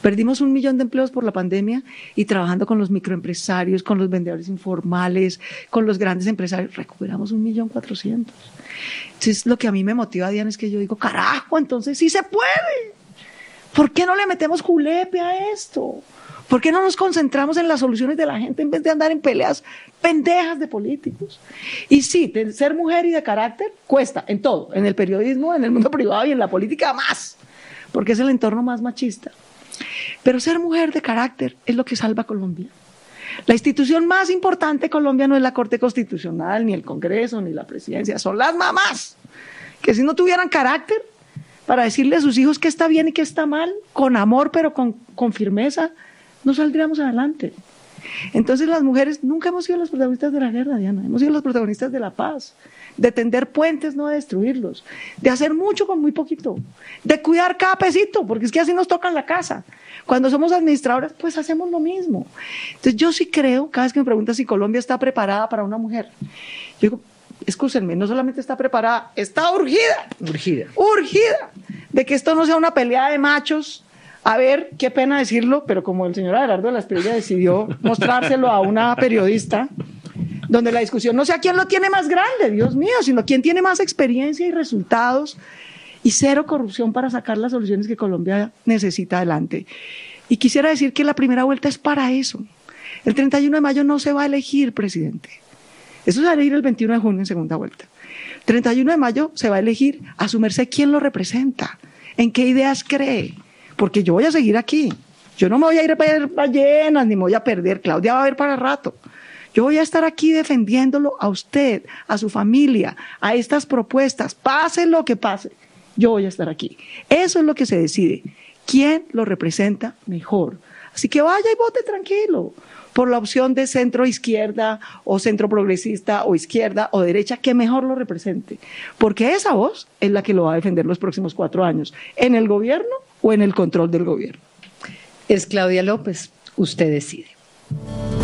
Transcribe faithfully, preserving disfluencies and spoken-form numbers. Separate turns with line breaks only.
Perdimos un millón de empleos por la pandemia y trabajando con los microempresarios, con los vendedores informales, con los grandes empresarios, recuperamos un millón cuatrocientos. Entonces, lo que a mí me motiva, Diana, es que yo digo, carajo, entonces sí se puede. ¿Por qué no le metemos julepe a esto? ¿Por qué no nos concentramos en las soluciones de la gente en vez de andar en peleas pendejas de políticos? Y sí, de ser mujer y de carácter cuesta en todo, en el periodismo, en el mundo privado y en la política más, porque es el entorno más machista. Pero ser mujer de carácter es lo que salva a Colombia. La institución más importante de Colombia no es la Corte Constitucional, ni el Congreso, ni la Presidencia, son las mamás, que si no tuvieran carácter para decirle a sus hijos qué está bien y qué está mal, con amor pero con, con firmeza, no saldríamos adelante. Entonces las mujeres nunca hemos sido las protagonistas de la guerra, Diana, hemos sido las protagonistas de la paz, de tender puentes, no de destruirlos, de hacer mucho con muy poquito, de cuidar cada pesito, porque es que así nos toca en la casa. Cuando somos administradoras, pues hacemos lo mismo. Entonces yo sí creo, cada vez que me preguntan si Colombia está preparada para una mujer, yo digo, escúchenme, no solamente está preparada, está urgida,
urgida,
urgida, de que esto no sea una pelea de machos. A ver, qué pena decirlo, pero como el señor Abelardo de la Espriella decidió mostrárselo a una periodista, donde la discusión no sea quién lo tiene más grande, Dios mío, sino quién tiene más experiencia y resultados y cero corrupción para sacar las soluciones que Colombia necesita adelante. Y quisiera decir que la primera vuelta es para eso. El treinta y uno de mayo no se va a elegir presidente. Eso se va a elegir el veintiuno de junio en segunda vuelta. El treinta y uno de mayo se va a elegir a su merced quién lo representa, en qué ideas cree. Porque yo voy a seguir aquí, yo no me voy a ir a ver ballenas, ni me voy a perder, Claudia va a ver para rato. Yo voy a estar aquí defendiéndolo a usted, a su familia, a estas propuestas, pase lo que pase, yo voy a estar aquí. Eso es lo que se decide, quién lo representa mejor. Así que vaya y vote tranquilo por la opción de centro izquierda o centro progresista o izquierda o derecha que mejor lo represente, porque esa voz es la que lo va a defender los próximos cuatro años, en el gobierno o en el control del gobierno.
Es Claudia López, usted decide.